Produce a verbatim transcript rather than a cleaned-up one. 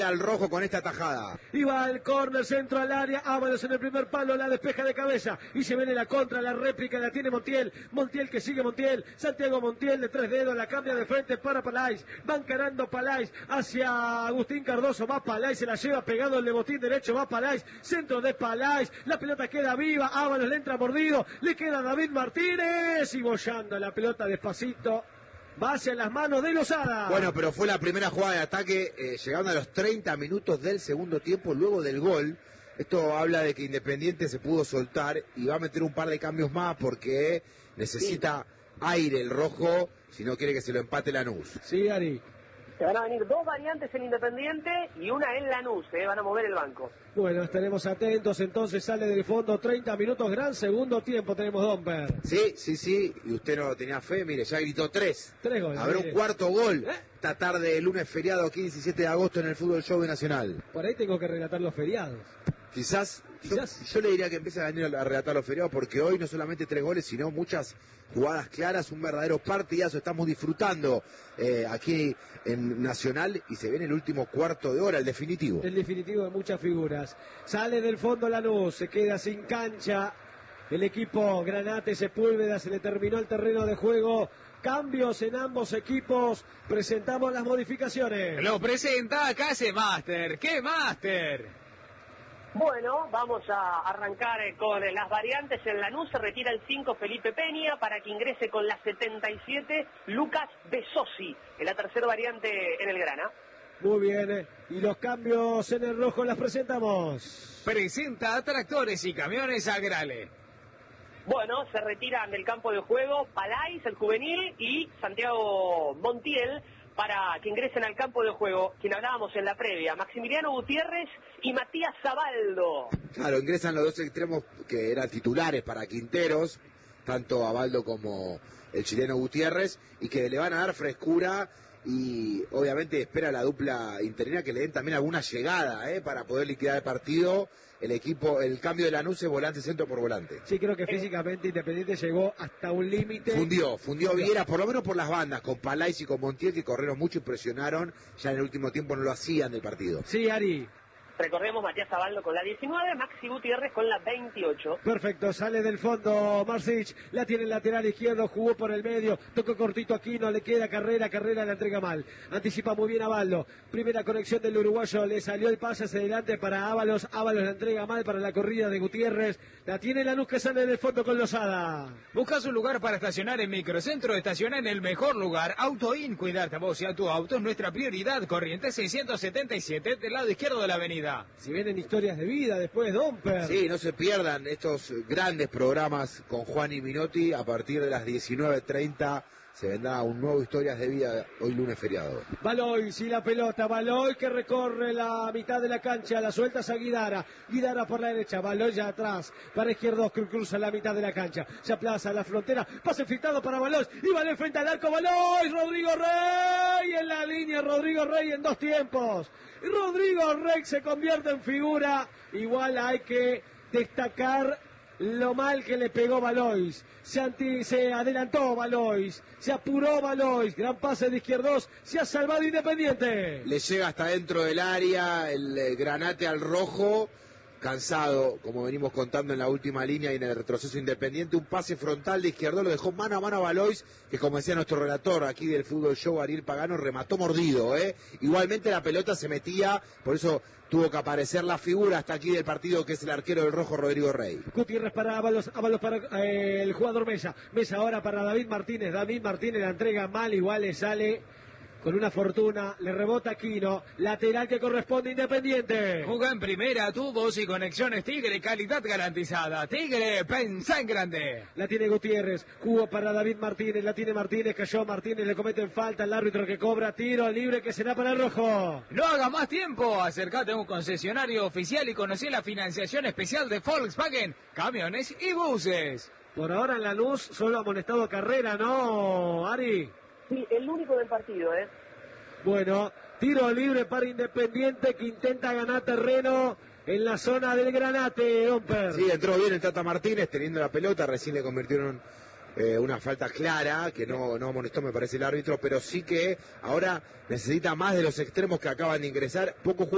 al rojo con esta tajada. Y va el córner, centro al área, Ábalos en el primer palo, la despeja de cabeza y se viene la contra, la réplica la tiene Montiel, Montiel que sigue Montiel, Santiago Montiel de tres dedos, la cambia de frente para Palais, va encarando Palais hacia Agustín Cardoso, va Palais, se la lleva pegado el de botín derecho, va Palais, centro de Palais, la pelota queda viva, Ábalos le entra mordido, le queda David Martínez y bollando la pelota despacito. Va hacia las manos de Lozada. Bueno, pero fue la primera jugada de ataque, eh, llegando a los treinta minutos del segundo tiempo, luego del gol. Esto habla de que Independiente se pudo soltar y va a meter un par de cambios más porque necesita sí. aire el rojo, si no quiere que se lo empate Lanús. Sí, Ari. Se van a venir dos variantes en Independiente y una en Lanús, eh, van a mover el banco. Bueno, estaremos atentos, entonces sale del fondo, treinta minutos, gran segundo tiempo tenemos, Domper. Sí, sí, sí, y usted no tenía fe, mire, ya gritó tres. Tres goles. Habrá mire. un cuarto gol ¿Eh? esta tarde, el lunes feriado, aquí diecisiete de agosto en el Fútbol Show Nacional. Por ahí tengo que relatar los feriados. Quizás, Quizás. Yo, yo le diría que empiece a venir a relatar los feriados porque hoy no solamente tres goles, sino muchas jugadas claras, un verdadero partidazo. Estamos disfrutando eh, aquí en Nacional y se viene el último cuarto de hora, el definitivo. El definitivo de muchas figuras. Sale del fondo Lanús, se queda sin cancha. El equipo Granate Sepúlveda, se le terminó el terreno de juego. Cambios en ambos equipos. Presentamos las modificaciones. Lo presenta Case Master. ¿Qué Master? Bueno, vamos a arrancar con las variantes. En Lanús se retira el cinco Felipe Peña para que ingrese con la setenta y siete Lucas Besosi, en la tercera variante en el Grana. Muy bien, y los cambios en el rojo las presentamos. Presenta Tractores y Camiones Agrale. Bueno, se retiran del campo de juego Palais, el juvenil, y Santiago Montiel, para que ingresen al campo de juego, quien hablábamos en la previa, Maximiliano Gutiérrez y Matías Zabaldo. Claro, ingresan los dos extremos que eran titulares para Quinteros, tanto Abaldo como el chileno Gutiérrez, y que le van a dar frescura y obviamente espera la dupla interina que le den también alguna llegada eh, para poder liquidar el partido. El equipo, el cambio de Lanús es volante centro por volante. Sí, creo que físicamente Independiente llegó hasta un límite. Fundió, fundió Viera, por lo menos por las bandas, con Palais y con Montiel, que corrieron mucho y presionaron, ya en el último tiempo no lo hacían del partido. Sí, Ari. Recordemos, Matías Zabaldo con la diecinueve, Maxi Gutiérrez con la veintiocho. Perfecto, sale del fondo Marsic, la tiene el lateral izquierdo, jugó por el medio, tocó cortito aquí, no le queda Carrera, Carrera la entrega mal. Anticipa muy bien a Abaldo, primera conexión del uruguayo, le salió el pase hacia adelante para Ábalos, Ábalos la entrega mal para la corrida de Gutiérrez, la tiene Lanús que sale del fondo con Lozada. Buscas un lugar para estacionar en Microcentro, estaciona en el mejor lugar. AutoIn, cuidarte a vos y a tu auto es nuestra prioridad. Corrientes seiscientos setenta y siete del lado izquierdo de la avenida. Si vienen historias de vida después, Domper. Sí, no se pierdan estos grandes programas con Juan y Minotti. A partir de las diecinueve treinta se vendrá un nuevo Historias de Vida, hoy lunes feriado. Baloy, sí la pelota, Baloy que recorre la mitad de la cancha, la suelta a Guidara, Guidara por la derecha, Baloy ya atrás, para izquierdo, cruza la mitad de la cancha, se aplaza la frontera, pase filtrado para Baloy, y Baloy frente al arco, Baloy, Rodrigo Rey en la línea, Rodrigo Rey en dos tiempos, y Rodrigo Rey se convierte en figura, igual hay que destacar lo mal que le pegó Balois, se, anti, se adelantó Balois, se apuró Balois, gran pase de izquierdos, se ha salvado Independiente. Le llega hasta dentro del área, el eh, Granate al rojo, cansado, como venimos contando en la última línea y en el retroceso Independiente, un pase frontal de izquierdo, lo dejó mano a mano a Balois, que como decía nuestro relator aquí del Fútbol Show, Ariel Pagano, remató mordido, ¿eh? Igualmente la pelota se metía, por eso tuvo que aparecer la figura hasta aquí del partido, que es el arquero del rojo, Rodrigo Rey. Gutiérrez para Ábalos, Ábalos para eh, el jugador Mesa, Mesa ahora para David Martínez, David Martínez la entrega mal, igual le sale con una fortuna, le rebota Aquino, lateral que corresponde a Independiente. Juga en primera, tubos y conexiones Tigre, calidad garantizada. Tigre, pensá en grande. La tiene Gutiérrez, jugó para David Martínez, la tiene Martínez, cayó Martínez, le cometen falta, el árbitro que cobra tiro libre que será para el rojo. No haga más tiempo, acércate a un concesionario oficial y conocí la financiación especial de Volkswagen, camiones y buses. Por ahora en la luz solo ha amonestado Carrera, ¿no, Ari? Sí, el único del partido, ¿eh? Bueno, tiro libre para Independiente que intenta ganar terreno en la zona del Granate, Domper. Sí, entró bien el Tata Martínez teniendo la pelota, recién le convirtieron eh, una falta clara, que no, no amonestó me parece el árbitro, pero sí que ahora necesita más de los extremos que acaban de ingresar, poco juego.